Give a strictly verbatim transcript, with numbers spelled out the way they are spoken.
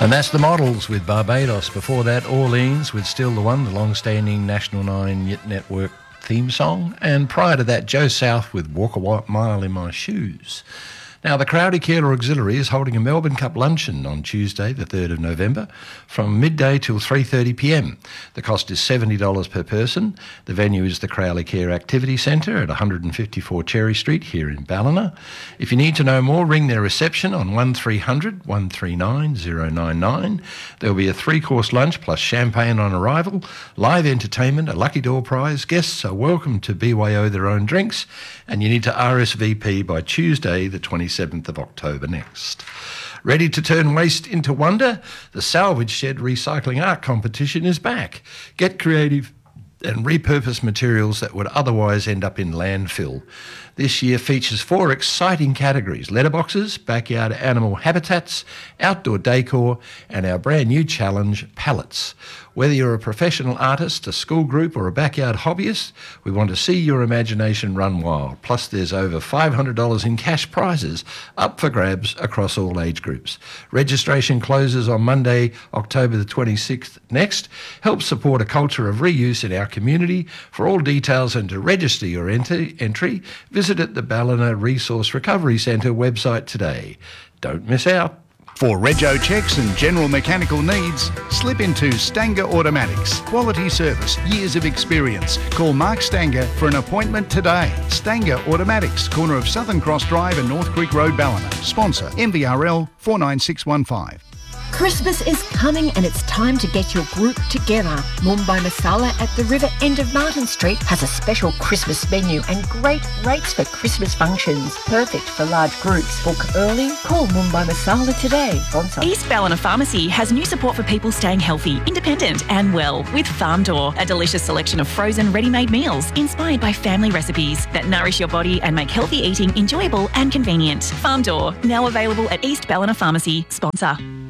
And that's the Models with Barbados. Before that, Orleans with Still the One, the long-standing National Nine Network theme song. And prior to that, Joe South with Walk a Mile in My Shoes. Now, the Crowdy Keilor Auxiliary is holding a Melbourne Cup luncheon on Tuesday, the third of November, from midday till three thirty p m. The cost is seventy dollars per person. The venue is the Crowley Care Activity Centre at one fifty-four Cherry Street here in Ballina. If you need to know more, ring their reception on one three hundred, one three nine, zero nine nine. There'll be a three-course lunch plus champagne on arrival, live entertainment, a lucky door prize. Guests are welcome to B Y O their own drinks, and you need to R S V P by Tuesday, the twenty-seventh of October next. Ready to turn waste into wonder? The Salvage Shed Recycling Art Competition is back. Get creative and repurpose materials that would otherwise end up in landfill. This year features four exciting categories: letterboxes, backyard animal habitats, outdoor decor, and our brand new challenge, pallets. Whether you're a professional artist, a school group, or a backyard hobbyist, we want to see your imagination run wild. Plus, there's over five hundred dollars in cash prizes up for grabs across all age groups. Registration closes on Monday, October the twenty-sixth next. Help support a culture of reuse in our community. For all details and to register your ent- entry, visit at the Ballina Resource Recovery Centre website today. Don't miss out. For rego checks and general mechanical needs, slip into Stanger Automatics. Quality service, years of experience. Call Mark Stanger for an appointment today. Stanger Automatics, corner of Southern Cross Drive and North Creek Road, Ballina. Sponsor M V R L four nine six one five. Christmas is coming and it's time to get your group together. Mumbai Masala at the river end of Martin Street has a special Christmas menu and great rates for Christmas functions. Perfect for large groups. Book early. Call Mumbai Masala today. Sponsor. East Ballina Pharmacy has new support for people staying healthy, independent and well with Farm Door, a delicious selection of frozen ready-made meals inspired by family recipes that nourish your body and make healthy eating enjoyable and convenient. Farm Door, now available at East Ballina Pharmacy. Sponsor.